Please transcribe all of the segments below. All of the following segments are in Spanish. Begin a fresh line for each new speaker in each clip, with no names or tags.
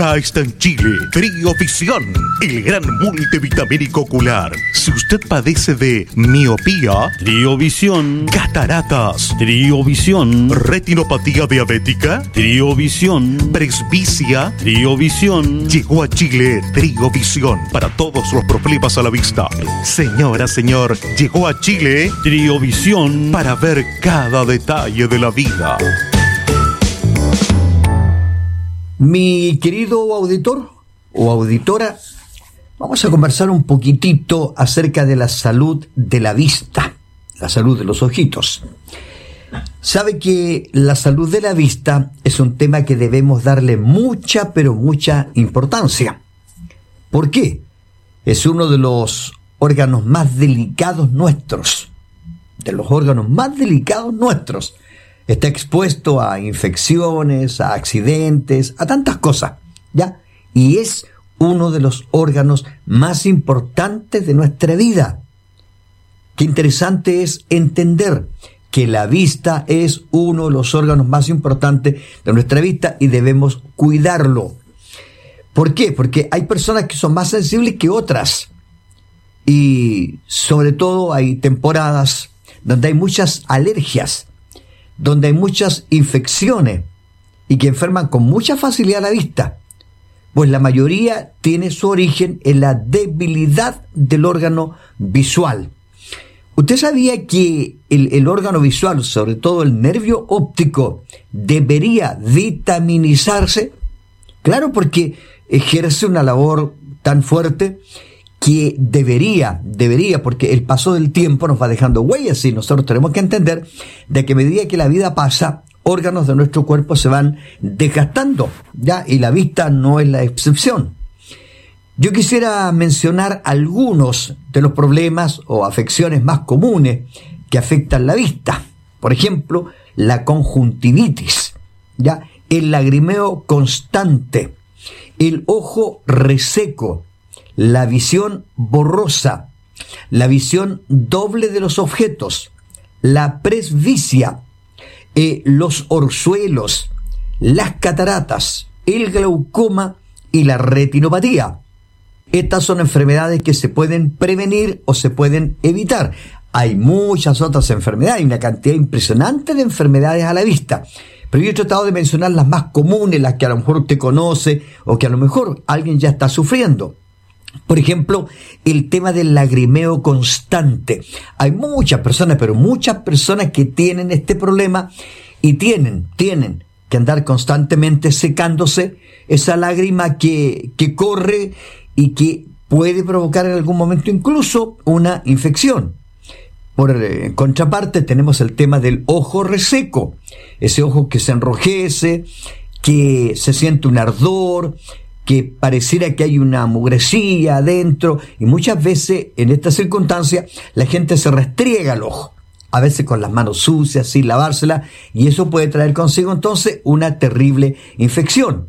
Ya está en Chile Triovisión, el gran multivitamínico ocular. Si usted padece de miopía,
Triovisión,
cataratas,
Triovisión,
retinopatía diabética,
Triovisión,
presbicia,
Triovisión.
llegó a Chile Triovisión para todos los problemas a la vista. Señora, señor, llegó a Chile
Triovisión
para ver cada detalle de la vida.
Mi querido auditor o auditora, vamos a conversar un poquitito acerca de la salud de la vista, la salud de los ojitos. Sabe que la salud de la vista es un tema que debemos darle mucha, pero mucha importancia. ¿Por qué? Es uno de los órganos más delicados nuestros, Está expuesto a infecciones, a accidentes, a tantas cosas, ¿ya? Y es uno de los órganos más importantes de nuestra vida. Qué interesante es entender que la vista es uno de los órganos más importantes de nuestra vida y debemos cuidarlo. ¿Por qué? Porque hay personas que son más sensibles que otras. Y sobre todo hay temporadas donde hay muchas alergias, donde hay muchas infecciones y que enferman con mucha facilidad la vista, pues la mayoría tiene su origen en la debilidad del órgano visual. ¿Usted sabía que el órgano visual, sobre todo el nervio óptico, debería vitaminizarse? Claro, porque ejerce una labor tan fuerte que debería, porque el paso del tiempo nos va dejando huellas y nosotros tenemos que entender de que a medida que la vida pasa, órganos de nuestro cuerpo se van desgastando, ¿ya? Y la vista no es la excepción. Yo quisiera mencionar algunos de los problemas o afecciones más comunes que afectan la vista. Por ejemplo, la conjuntivitis, ¿ya? El lagrimeo constante, el ojo reseco, la visión borrosa, la visión doble de los objetos, la presbicia, los orzuelos, las cataratas, el glaucoma y la retinopatía. Estas son enfermedades que se pueden prevenir o se pueden evitar. Hay muchas otras enfermedades, hay una cantidad impresionante de enfermedades a la vista. Pero yo he tratado de mencionar las más comunes, las que a lo mejor usted conoce o que a lo mejor alguien ya está sufriendo. Por ejemplo, el tema del lagrimeo constante. Hay muchas personas, pero muchas personas que tienen este problema y tienen que andar constantemente secándose esa lágrima que corre y que puede provocar en algún momento incluso una infección. Por contraparte, tenemos el tema del ojo reseco, ese ojo que se enrojece, que se siente un ardor, que pareciera que hay una mugrecilla adentro, y muchas veces en esta circunstancia la gente se restriega el ojo, a veces con las manos sucias, sin lavársela, y eso puede traer consigo entonces una terrible infección.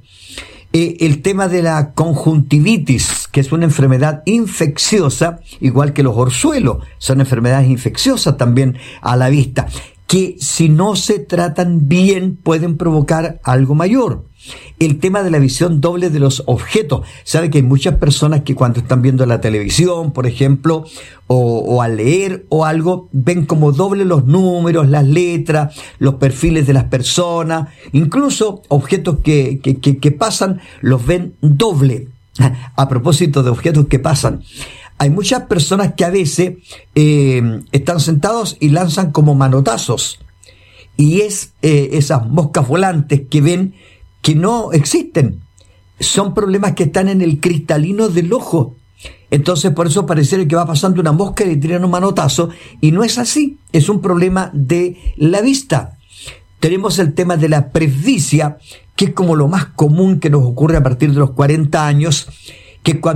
El tema de la conjuntivitis, que es una enfermedad infecciosa, igual que los orzuelos, son enfermedades infecciosas también a la vista, que si no se tratan bien pueden provocar algo mayor. El tema de la visión doble de los objetos. Sabe que hay muchas personas que cuando están viendo la televisión, por ejemplo, o al leer o algo, ven como doble los números, las letras, los perfiles de las personas, incluso objetos que pasan, los ven doble. A propósito de objetos que pasan, hay muchas personas que a veces están sentados y lanzan como manotazos, y es esas moscas volantes que ven que no existen. Son problemas que están en el cristalino del ojo. Entonces, por eso pareciera que va pasando una mosca y le tiran un manotazo, y no es así. Es un problema de la vista. Tenemos el tema de la presbicia, que es como lo más común que nos ocurre a partir de los 40 años, que cuando